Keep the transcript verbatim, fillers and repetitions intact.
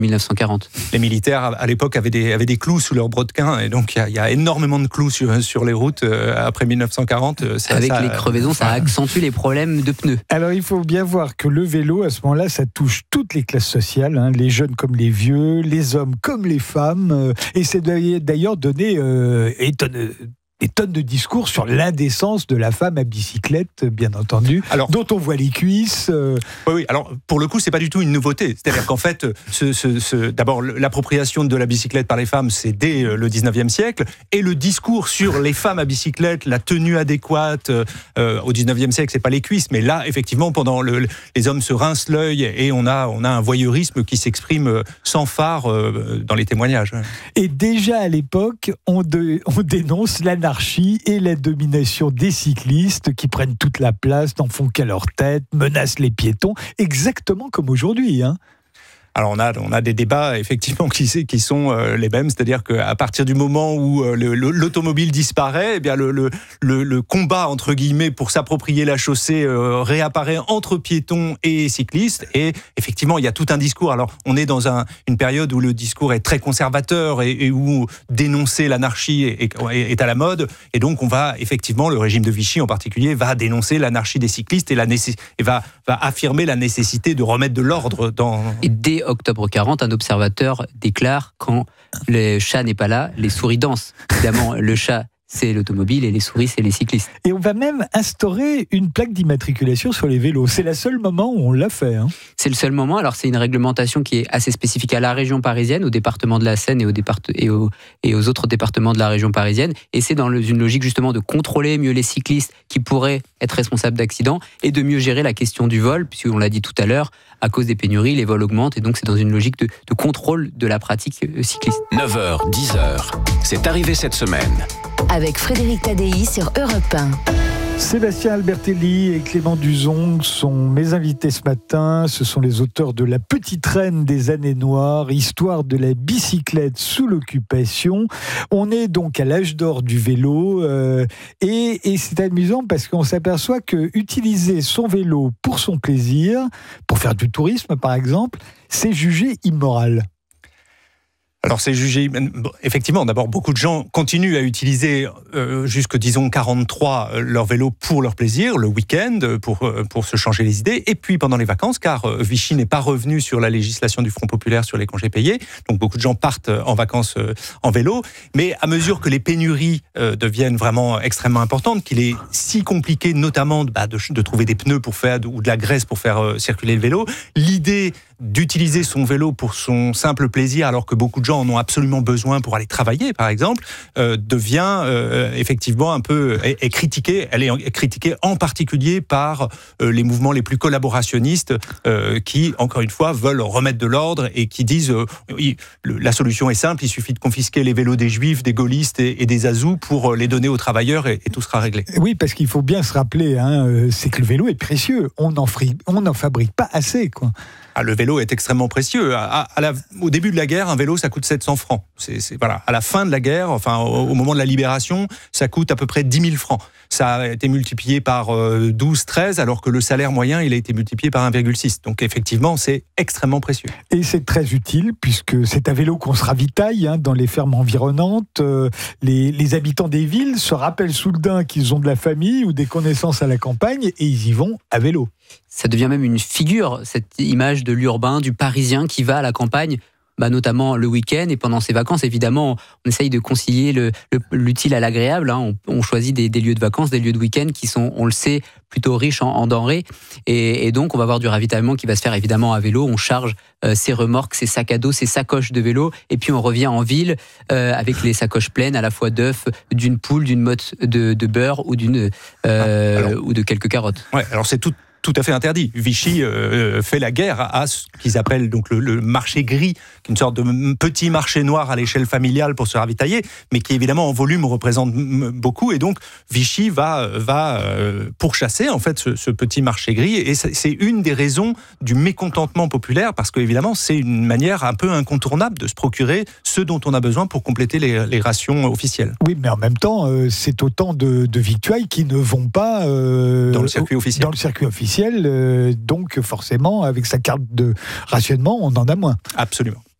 mille neuf cent quarante. Les militaires, à l'époque, avaient des, avaient des clous sous leurs brodequins, et donc il y, y a énormément de clous sur, sur les routes euh, après mille neuf cent quarante. Ça, Avec ça, les crevaisons, ça accentue les problèmes de pneus. Alors il faut bien voir que le vélo, à ce moment-là, ça touche toutes les classes sociales, hein, les jeunes comme les vieux, les hommes comme les femmes, euh, et c'est d'ailleurs donné euh, étonne, des tonnes de discours sur l'indécence de la femme à bicyclette, bien entendu, alors, dont on voit les cuisses. Euh... Oui, oui, alors pour le coup, c'est pas du tout une nouveauté. C'est-à-dire qu'en fait, ce, ce, ce, d'abord, l'appropriation de la bicyclette par les femmes, c'est dès le dix-neuvième siècle, et le discours sur les femmes à bicyclette, la tenue adéquate, euh, au dix-neuvième siècle, c'est pas les cuisses, mais là, effectivement, pendant le, les hommes se rincent l'œil, et on a, on a un voyeurisme qui s'exprime sans phare euh, dans les témoignages. Et déjà à l'époque, on, de, on dénonce l'anarchie et la domination des cyclistes qui prennent toute la place, n'en font qu'à leur tête, menacent les piétons, exactement comme aujourd'hui, hein. Alors on a, on a des débats effectivement qui, qui sont euh, les mêmes, c'est-à-dire qu'à partir du moment où euh, le, le, l'automobile disparaît, eh bien le, le, le, le combat entre guillemets pour s'approprier la chaussée euh, réapparaît entre piétons et cyclistes, et effectivement il y a tout un discours. Alors on est dans un, une période où le discours est très conservateur et, et où dénoncer l'anarchie est, est, est à la mode, et donc on va effectivement, le régime de Vichy en particulier, va dénoncer l'anarchie des cyclistes et, la nécess- et va, va affirmer la nécessité de remettre de l'ordre dans... Et dès octobre quarante, un observateur déclare: quand le chat n'est pas là, les souris dansent. Évidemment, le chat, c'est l'automobile, et les souris, c'est les cyclistes. Et on va même instaurer une plaque d'immatriculation sur les vélos. C'est le seul moment où on l'a fait, hein. C'est le seul moment. Alors, c'est une réglementation qui est assez spécifique à la région parisienne, au département de la Seine et, au départ- et, au, et aux autres départements de la région parisienne. Et c'est dans le, une logique justement de contrôler mieux les cyclistes qui pourraient être responsables d'accidents, et de mieux gérer la question du vol, puisqu'on l'a dit tout à l'heure, à cause des pénuries, les vols augmentent, et donc c'est dans une logique de, de contrôle de la pratique cycliste. neuf heures, dix heures, c'est arrivé cette semaine. Avec Frédéric Tadei sur Europe un. Sébastien Albertelli et Clément Duzon sont mes invités ce matin. Ce sont les auteurs de La Petite Reine des années noires, histoire de la bicyclette sous l'occupation. On est donc à l'âge d'or du vélo, euh, et, et c'est amusant parce qu'on s'aperçoit que utiliser son vélo pour son plaisir, pour faire du tourisme par exemple, c'est jugé immoral. Alors c'est jugé, effectivement, d'abord beaucoup de gens continuent à utiliser euh, jusque disons quarante-trois leur vélo pour leur plaisir, le week-end, pour, euh, pour se changer les idées, et puis pendant les vacances, car euh, Vichy n'est pas revenu sur la législation du Front populaire sur les congés payés, donc beaucoup de gens partent en vacances euh, en vélo, mais à mesure que les pénuries euh, deviennent vraiment extrêmement importantes, qu'il est si compliqué notamment bah, de, de trouver des pneus pour faire, ou de la graisse pour faire euh, circuler le vélo, l'idée d'utiliser son vélo pour son simple plaisir, alors que beaucoup de gens en ont absolument besoin pour aller travailler, par exemple, euh, devient euh, effectivement un peu est, est critiquée. Elle est critiquée en particulier par euh, les mouvements les plus collaborationnistes euh, qui, encore une fois, veulent remettre de l'ordre et qui disent euh, oui, le, la solution est simple, il suffit de confisquer les vélos des juifs, des gaullistes et, et des azous pour les donner aux travailleurs et, et tout sera réglé. Oui, parce qu'il faut bien se rappeler, hein, c'est que le vélo est précieux. On n'en on n'en fabrique pas assez, quoi. Ah, le vélo est extrêmement précieux. À, à la, au début de la guerre, un vélo, ça coûte sept cents francs. C'est, c'est, voilà. À la fin de la guerre, enfin, au, au moment de la libération, ça coûte à peu près dix mille francs. Ça a été multiplié par euh, douze, treize, alors que le salaire moyen, il a été multiplié par un virgule six. Donc effectivement, c'est extrêmement précieux. Et c'est très utile, puisque c'est à vélo qu'on se ravitaille, hein, dans les fermes environnantes. Euh, les, les habitants des villes se rappellent soudain qu'ils ont de la famille ou des connaissances à la campagne, et ils y vont à vélo. Ça devient même une figure, cette image de l'urbain, du parisien qui va à la campagne, bah notamment le week-end et pendant ses vacances. Évidemment, on essaye de concilier le, le, l'utile à l'agréable, hein. On, on choisit des, des lieux de vacances, des lieux de week-end qui sont, on le sait, plutôt riches en, en denrées. Et, et donc, on va avoir du ravitaillement qui va se faire évidemment à vélo. On charge euh, ses remorques, ses sacs à dos, ses sacoches de vélo. Et puis, on revient en ville euh, avec les sacoches pleines à la fois d'œufs, d'une poule, d'une motte de, de beurre ou, d'une, euh, ah, alors, ou de quelques carottes. Ouais, alors c'est tout. Tout à fait interdit. Vichy euh, fait la guerre à ce qu'ils appellent donc le, le marché gris, qui est une sorte de petit marché noir à l'échelle familiale pour se ravitailler, mais qui évidemment en volume représente beaucoup. Et donc Vichy va va euh, pourchasser en fait ce, ce petit marché gris. Et c'est une des raisons du mécontentement populaire, parce que évidemment c'est une manière un peu incontournable de se procurer ce dont on a besoin pour compléter les, les rations officielles. Oui, mais en même temps, euh, c'est autant de, de victuailles qui ne vont pas euh, dans le circuit officiel. Dans le circuit officiel. artificielle, euh, donc forcément, avec sa carte de rationnement, on en a moins. Absolument.